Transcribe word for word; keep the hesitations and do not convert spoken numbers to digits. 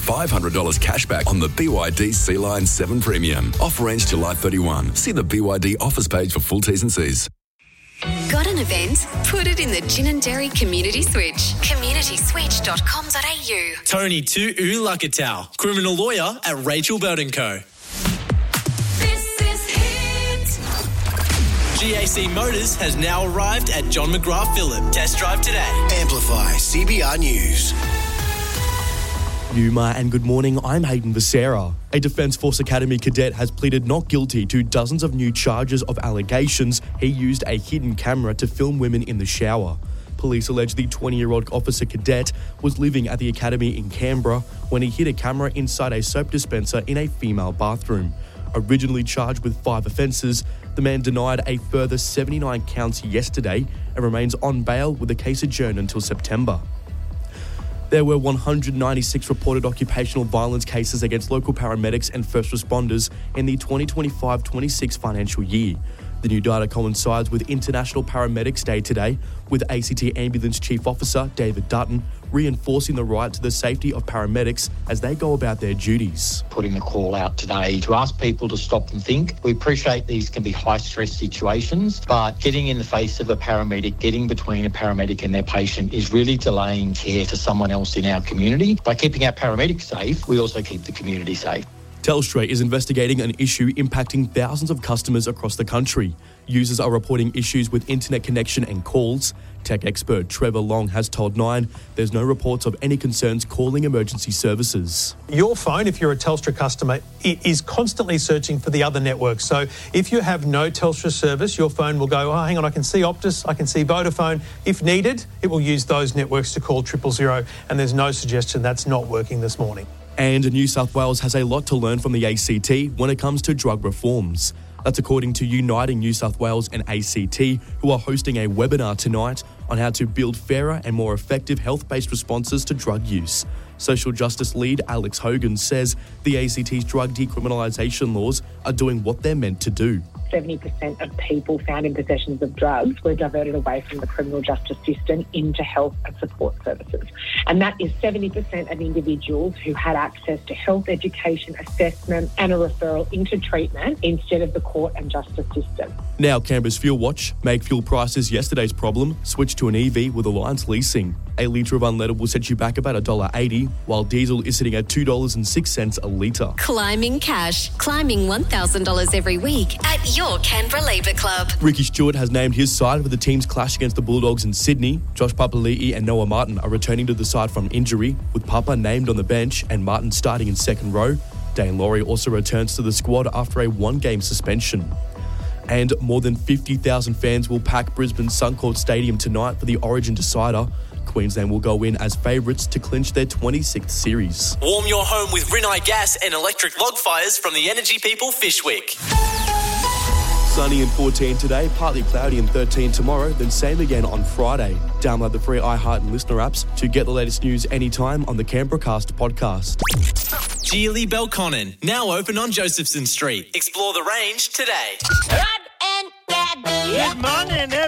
five hundred dollars cash back on the B Y D Sea Line seven Premium. Offer ends July thirty-first. See the B Y D offers page for full T's and C's. Got an event? Put it in the Ginninderry Community Switch. community switch dot com dot a u. Tony Tu'u Lakatau, criminal lawyer at Rachel Bird and Co. This is Hit. G A C Motors has now arrived at John McGrath Phillip. Test drive today. Amplify C B R News. Yuma and good morning, I'm Hayden Becerra. A Defence Force Academy cadet has pleaded not guilty to dozens of new charges of allegations he used a hidden camera to film women in the shower. Police allege the twenty-year-old officer cadet was living at the academy in Canberra when he hid a camera inside a soap dispenser in a female bathroom. Originally charged with five offences, the man denied a further seventy-nine counts yesterday and remains on bail with the case adjourned until September. There were one hundred ninety-six reported occupational violence cases against local paramedics and first responders in the twenty twenty-five twenty-six financial year. The new data coincides with International Paramedics Day today, with A C T Ambulance Chief Officer David Dutton reinforcing the right to the safety of paramedics as they go about their duties. Putting a call out today to ask people to stop and think. We appreciate these can be high-stress situations, but getting in the face of a paramedic, getting between a paramedic and their patient is really delaying care for someone else in our community. By keeping our paramedics safe, we also keep the community safe. Telstra is investigating an issue impacting thousands of customers across the country. Users are reporting issues with internet connection and calls. Tech expert Trevor Long has told Nine there's no reports of any concerns calling emergency services. Your phone, if you're a Telstra customer, is constantly searching for the other networks. So if you have no Telstra service, your phone will go, oh, hang on, I can see Optus, I can see Vodafone. If needed, it will use those networks to call triple zero, and there's no suggestion that's not working this morning. And New South Wales has a lot to learn from the A C T when it comes to drug reforms. That's according to Uniting New South Wales and A C T, who are hosting a webinar tonight on how to build fairer and more effective health-based responses to drug use. Social justice lead Alex Hogan says the A C T's drug decriminalisation laws are doing what they're meant to do. seventy percent of people found in possession of drugs were diverted away from the criminal justice system into health and support services. And that is seventy percent of individuals who had access to health education, assessment and a referral into treatment instead of the court and justice system. Now Canberra's Fuel Watch. Make fuel prices yesterday's problem. Switch to an E V with Alliance Leasing. A litre of unleaded will set you back about one dollar eighty, while diesel is sitting at two dollars and six cents a litre. Climbing cash. Climbing one thousand dollars every week at your Canberra Labour Club. Ricky Stewart has named his side for the team's clash against the Bulldogs in Sydney. Josh Papali'i and Noah Martin are returning to the side from injury, with Papa named on the bench and Martin starting in second row. Dane Laurie also returns to the squad after a one-game suspension. And more than fifty thousand fans will pack Brisbane's Suncorp Stadium tonight for the Origin Decider. Queensland will go in as favourites to clinch their twenty-sixth series. Warm your home with Rinnai Gas and electric log fires from the Energy People Fishwick. Sunny and fourteen today, partly cloudy and thirteen tomorrow, then same again on Friday. Download the free iHeart and Listener apps to get the latest news anytime on the Canberra Cast podcast. Geely Belconnen, now open on Josephson Street. Explore the range today. Good morning,